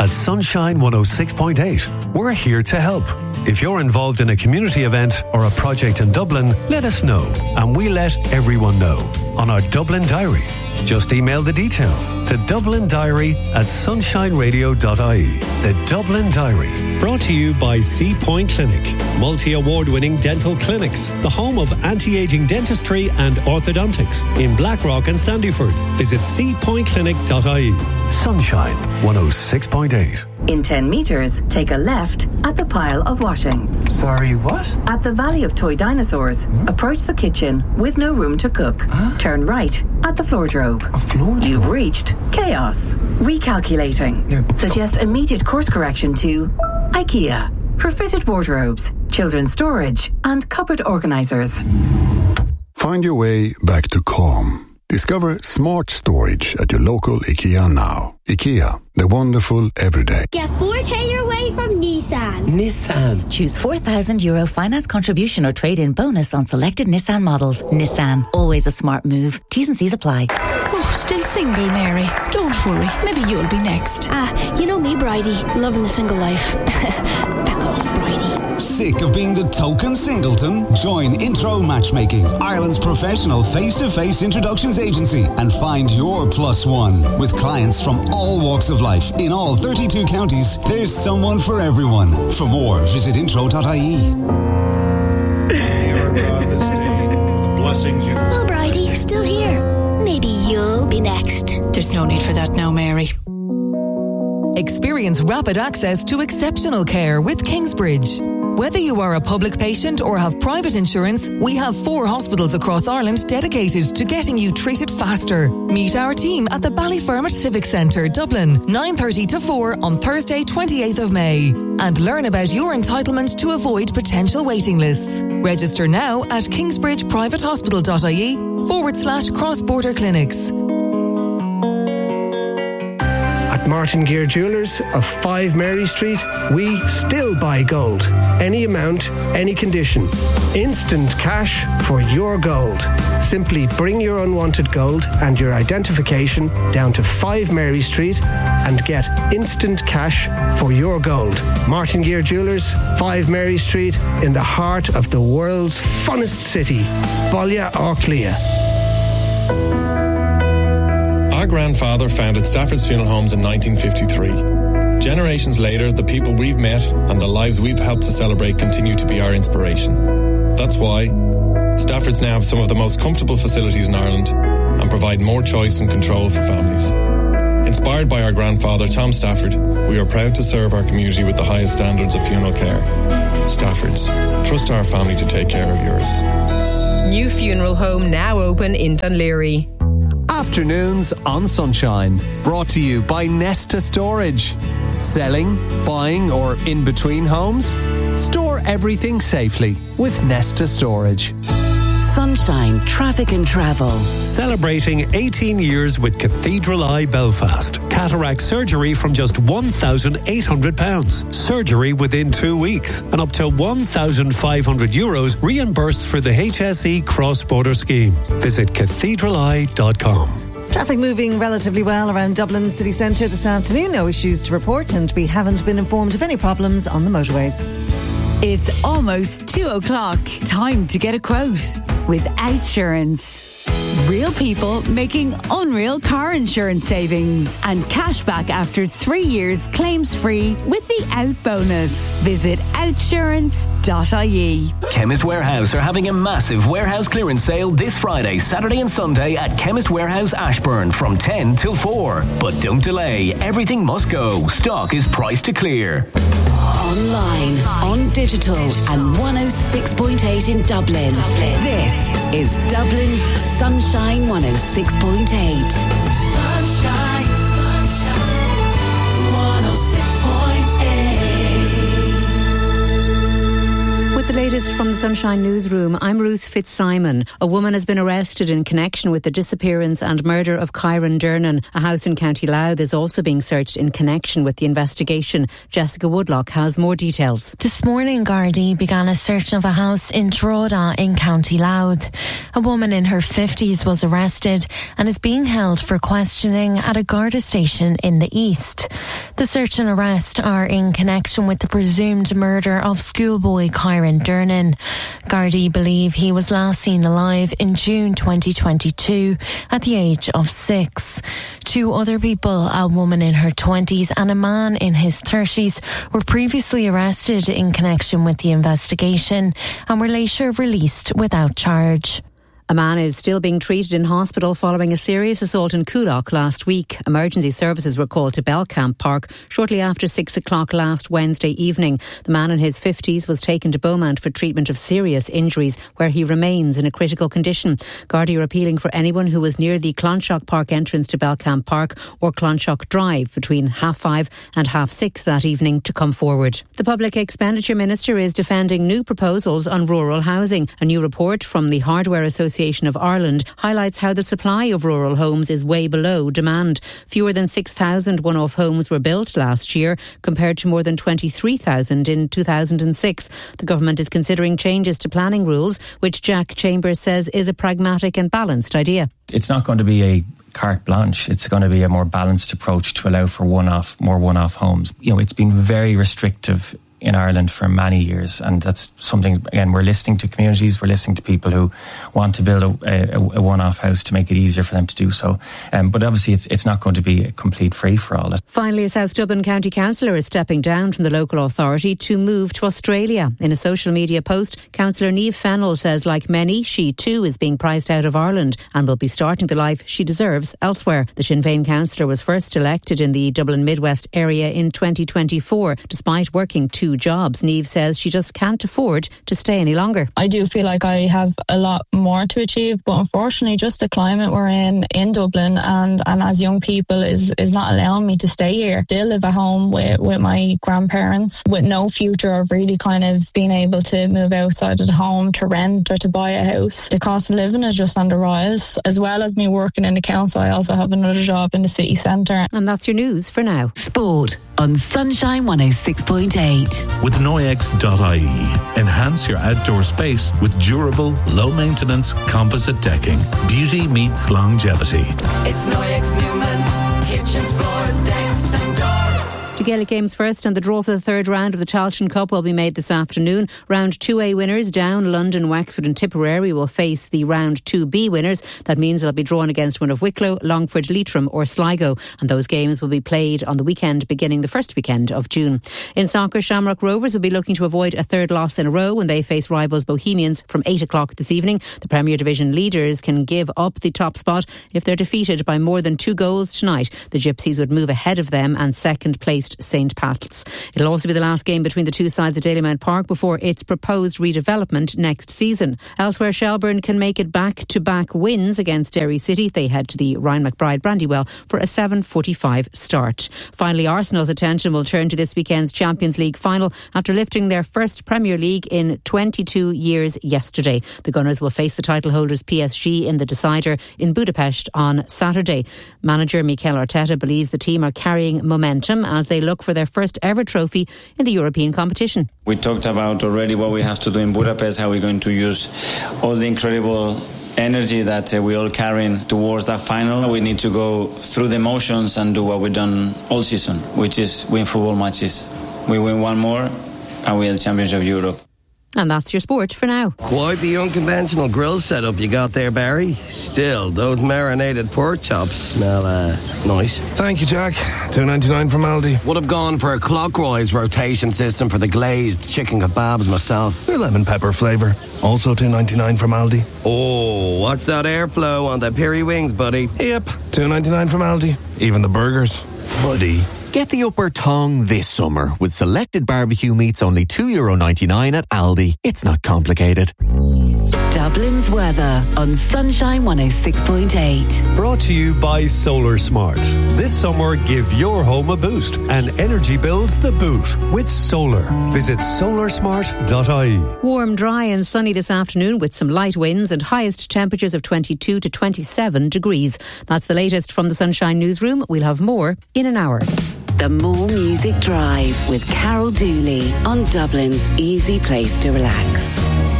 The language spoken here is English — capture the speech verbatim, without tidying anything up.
at Sunshine one oh six point eight. We're here to help. If you're involved in a community event or a project in Dublin, let us know, and we let everyone know on our Dublin Diary. Just email the details to dublin diary at sunshine radio dot I E. The Dublin Diary, brought to you by Sea Point Clinic, multi-award-winning dental clinics, the home of anti-aging dentistry and orthodontics in Blackrock and Sandyford. Visit sea point clinic dot I E. Sunshine one oh six point eight. In ten metres, take a left at the pile of washing. Sorry, what? At the Valley of Toy Dinosaurs, hmm? approach the kitchen with no room to cook. Huh? Turn right at the floordrobe. A floordrobe? You've reached chaos. Recalculating. Yeah, Suggest immediate course correction to IKEA for fitted wardrobes, children's storage, and cupboard organisers. Find your way back to calm. Discover smart storage at your local IKEA now. IKEA, the wonderful everyday. Get four K your way from Nissan. Nissan. Choose four thousand euro finance contribution or trade-in bonus on selected Nissan models. Nissan, always a smart move. T's and C's apply. Oh, still single, Mary. Don't worry, maybe you'll be next. Ah, you know me, Bridie. Loving the single life. Back off, Bridie. Sick of being the token singleton? Join Intro Matchmaking, Ireland's professional face-to-face introductions agency, and find your plus one. With clients from all walks of life in all thirty-two counties, there's someone for everyone. For more, visit intro dot I E. Dear God, this day, the blessings you... Well, Bridie, still here. Maybe you'll be next. There's no need for that now, Mary. Experience rapid access to exceptional care with Kingsbridge. Whether you are a public patient or have private insurance, we have four hospitals across Ireland dedicated to getting you treated faster. Meet our team at the Ballyfermot Civic Centre, Dublin, nine thirty to four on Thursday, twenty-eighth of May. And learn about your entitlement to avoid potential waiting lists. Register now at kingsbridgeprivatehospital.ie forward slash cross-border clinics. At Martin Gear Jewellers of five Mary Street, we still buy gold. Any amount, any condition. Instant cash for your gold. Simply bring your unwanted gold and your identification down to five Mary Street and get instant cash for your gold. Martin Gear Jewellers, five Mary Street, in the heart of the world's funnest city, Balla Orclia. Our grandfather founded Stafford's Funeral Homes in nineteen fifty-three. Generations later, the people we've met and the lives we've helped to celebrate continue to be our inspiration. That's why Stafford's now have some of the most comfortable facilities in Ireland and provide more choice and control for families. Inspired by our grandfather, Tom Stafford, we are proud to serve our community with the highest standards of funeral care. Stafford's. Trust our family to take care of yours. New funeral home now open in Dunleary. Afternoons on Sunshine, brought to you by Nesta Storage. Selling, buying or in between homes? Store everything safely with Nesta Storage. Sunshine Traffic and Travel. Celebrating eighteen years with Cathedral Eye Belfast. Cataract surgery from just one thousand eight hundred pounds. Surgery within two weeks. And up to one thousand five hundred euros reimbursed for the H S E cross-border scheme. Visit cathedral eye dot com. Traffic moving relatively well around Dublin city centre this afternoon. No issues to report, and we haven't been informed of any problems on the motorways. It's almost two o'clock. Time to get a quote with Outsurance. Real people making unreal car insurance savings and cash back after three years claims free with the Out bonus. Visit outsurance dot I E. Chemist Warehouse are having a massive warehouse clearance sale this Friday, Saturday and Sunday at Chemist Warehouse Ashburn from ten till four. But don't delay, everything must go. Stock is priced to clear. Online, on digital, and one oh six point eight in Dublin. This is Dublin's Sunshine one oh six point eight. Sunshine, sunshine, one oh six point eight. With the latest From the Sunshine Newsroom, I'm Ruth Fitzsimon. A woman has been arrested in connection with the disappearance and murder of Kyron Dernan. A house in County Louth is also being searched in connection with the investigation. Jessica Woodlock has more details. This morning, Gardaí began a search of a house in Drogheda in County Louth. A woman in her fifties was arrested and is being held for questioning at a Garda station in the east. The search and arrest are in connection with the presumed murder of schoolboy Kyron Dernan. Gardaí believe he was last seen alive in June twenty twenty-two at the age of six. Two other people, a woman in her twenties and a man in his thirties, were previously arrested in connection with the investigation and were later released without charge. A man is still being treated in hospital following a serious assault in Coolock last week. Emergency services were called to Belcamp Park shortly after six o'clock last Wednesday evening. The man in his fifties was taken to Beaumont for treatment of serious injuries, where he remains in a critical condition. Gardaí are appealing for anyone who was near the Clonshock Park entrance to Belcamp Park or Clonshock Drive between half five and half six that evening to come forward. The Public Expenditure Minister is defending new proposals on rural housing. A new report from the Hardware Association of Ireland highlights how the supply of rural homes is way below demand. Fewer than six thousand one-off homes were built last year, compared to more than twenty-three thousand in two thousand six. The government is considering changes to planning rules, which Jack Chambers says is a pragmatic and balanced idea. It's not going to be a carte blanche. It's going to be a more balanced approach to allow for one-off, more one-off homes. You know, it's been very restrictive in Ireland for many years, and that's something, again, we're listening to communities, we're listening to people who want to build a, a, a one-off house to make it easier for them to do so. Um, but obviously it's it's not going to be a complete free-for-all. Finally, a South Dublin County Councillor is stepping down from the local authority to move to Australia. In a social media post, Councillor Niamh Fennell says, like many, she too is being priced out of Ireland and will be starting the life she deserves elsewhere. The Sinn Féin councillor was first elected in the Dublin Midwest area in twenty twenty-four, despite working two jobs. Niamh says she just can't afford to stay any longer. I do feel like I have a lot more to achieve, but unfortunately just the climate we're in in Dublin and, and as young people is, is not allowing me to stay here. Still live at home with, with my grandparents with no future of really kind of being able to move outside of the home to rent or to buy a house. The cost of living is just on the rise. As well as me working in the council, I also have another job in the city centre. And that's your news for now. Sport on Sunshine one oh six point eight. With Noyex dot I E, enhance your outdoor space with durable, low-maintenance composite decking. Beauty meets longevity. It's Noyex Newman's kitchens, floors, decks and doors. The Gaelic Games first, and the draw for the third round of the Tailteann Cup will be made this afternoon. Round two A winners, Down, London, Wexford and Tipperary, will face the Round two B winners. That means they'll be drawn against one of Wicklow, Longford, Leitrim or Sligo, and those games will be played on the weekend beginning the first weekend of June. In soccer, Shamrock Rovers will be looking to avoid a third loss in a row when they face rivals Bohemians from eight o'clock this evening. The Premier Division leaders can give up the top spot if they're defeated by more than two goals tonight. The Gypsies would move ahead of them and second placed Saint Pat's. It'll also be the last game between the two sides at Dalymount Park before its proposed redevelopment next season. Elsewhere, Shelbourne can make it back-to-back wins against Derry City. They head to the Ryan McBride Brandywell for a seven forty-five start. Finally, Arsenal's attention will turn to this weekend's Champions League final after lifting their first Premier League in twenty-two years yesterday. The Gunners will face the title holders P S G in the decider in Budapest on Saturday. Manager Mikel Arteta believes the team are carrying momentum as they look for their first ever trophy in the European competition. We talked about already what we have to do in Budapest, how we're going to use all the incredible energy that uh, we're all carrying towards that final. We need to go through the motions and do what we've done all season, which is win football matches. We win one more and we are the champions of Europe. And that's your sport for now. Quite the unconventional grill setup you got there, Barry. Still, those marinated pork chops smell uh, nice. Thank you, Jack. two ninety-nine from Aldi. Would have gone for a clockwise rotation system for the glazed chicken kebabs myself. Your lemon pepper flavour. Also two ninety-nine from Aldi. Oh, watch that airflow on the peri wings, buddy. Yep, two ninety-nine from Aldi. Even the burgers. Buddy. Get the upper tongue this summer with selected barbecue meats only two euro ninety-nine at Aldi. It's not complicated. Dublin's weather on Sunshine one oh six point eight. Brought to you by Solar Smart. This summer, give your home a boost and energy bills the boot with solar. Visit solar smart dot I E. Warm, dry and sunny this afternoon with some light winds and highest temperatures of twenty-two to twenty-seven degrees. That's the latest from the Sunshine Newsroom. We'll have more in an hour. The More Music Drive with Carol Dooley on Dublin's easy place to relax.